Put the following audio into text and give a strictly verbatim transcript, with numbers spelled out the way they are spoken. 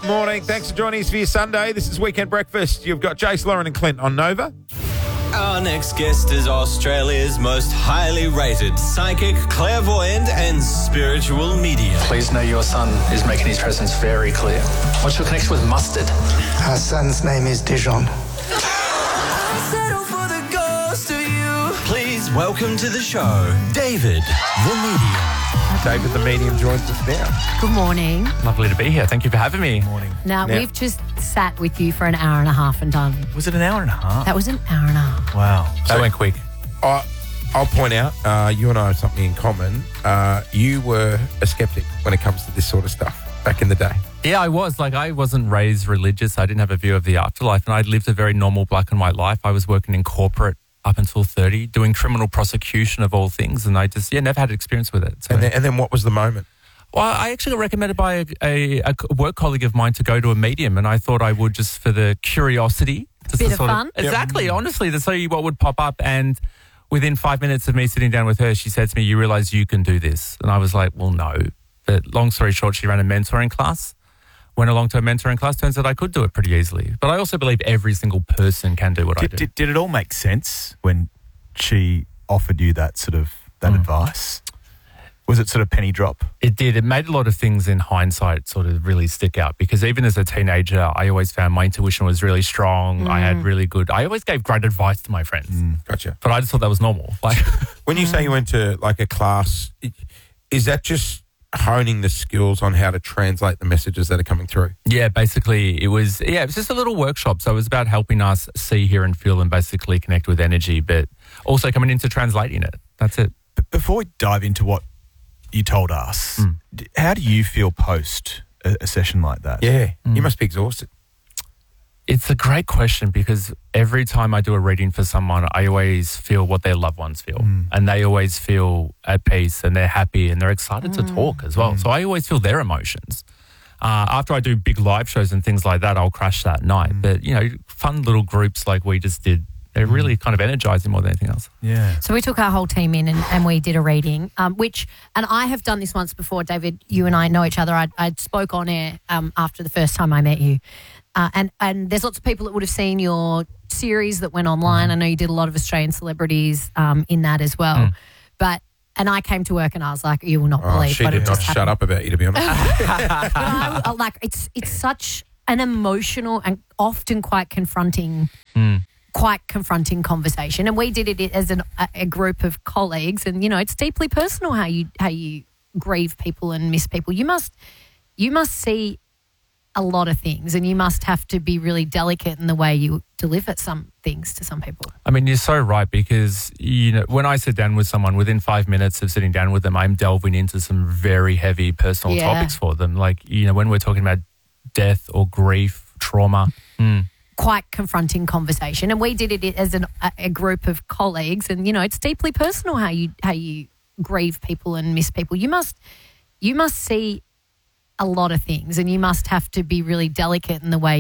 Morning. Thanks for joining us for your Sunday. This is Weekend Breakfast. You've got Jace, Lauren and Clint on Nova. Our next guest is Australia's most highly rated psychic, clairvoyant and spiritual medium. Please know your son is making his presence very clear. What's your connection with mustard? Our son's name is Dijon. Settle for the ghost of you. Please welcome to the show, David, the medium. David the medium joins us now. Good morning. Lovely to be here. Thank you for having me. Morning. Now, Now- we've just sat with you for an hour and a half and done. Was it an hour and a half? That was an hour and a half. Wow. That went quick. I, I'll point out, uh, you and I have something in common. Uh, you were a skeptic when it comes to this sort of stuff back in the day. Yeah, I was. Like, I wasn't raised religious. I didn't have a view of the afterlife, and I'd lived a very normal black and white life. I was working in corporate up until thirty, doing criminal prosecution of all things, and I just, yeah, never had experience with it. So. And then, and then what was the moment? Well, I actually got recommended by a, a, a work colleague of mine to go to a medium, and I thought I would just for the curiosity. Just Bit to of sort fun. Exactly, yep. Honestly, to see what would pop up. And within five minutes of me sitting down with her, she said to me, "You realise you can do this?" And I was like, well, no. But long story short, she ran a mentoring class. Went along to a mentoring class. Turns out I could do it pretty easily. But I also believe every single person can do what Did, I do. did, did it all make sense when she offered you that sort of that Mm. advice? Was it sort of penny drop? It did. It made a lot of things in hindsight sort of really stick out because even as a teenager, I always found my intuition was really strong. Mm. I had really good, I always gave great advice to my friends. Mm. Gotcha. But I just thought that was normal. Like, When you say you went to like a class, i- is that just honing the skills on how to translate the messages that are coming through? yeah, basically it was, yeah, it was just a little workshop. So it was about helping us see, hear and feel and basically connect with energy, but also coming into translating it. That's it. But before we dive into what you told us, Mm. d- how do you feel post a, a session like that? Yeah. Mm. You must be exhausted. It's a great question because every time I do a reading for someone, I always feel what their loved ones feel. Mm. And they always feel at peace and they're happy and they're excited to talk as well. Mm. So I always feel their emotions. Uh, after I do big live shows and things like that, I'll crash that night. Mm. But, you know, fun little groups like we just did, they're really kind of energizing more than anything else. Yeah. So we took our whole team in and, and we did a reading, um, which, and I have done this once before, David, you and I know each other. I, I spoke on air um, after the first time I met you. Uh, and, and there's lots of people that would have seen your series that went online. I know you did a lot of Australian celebrities um, in that as well. Mm. But, and I came to work and I was like, you will not Oh, believe she what did had not just shut happened. up about you, to be honest. But I, I- like, it's, it's such an emotional and often quite confronting Mm. quite confronting conversation, and we did it as an, a, a group of colleagues, and you know it's deeply personal how you how you grieve people and miss people. You must you must see a lot of things, and you must have to be really delicate in the way you deliver some things to some people. I mean, you're so right because, you know, when I sit down with someone, within five minutes of sitting down with them, I'm delving into some very heavy personal Yeah. topics for them. Like, you know, when we're talking about death or grief, trauma. Mm. Quite confronting conversation, and we did it as an, a, a group of colleagues, and you know it's deeply personal how you how you grieve people and miss people. You must you must see a lot of things, and you must have to be really delicate in the way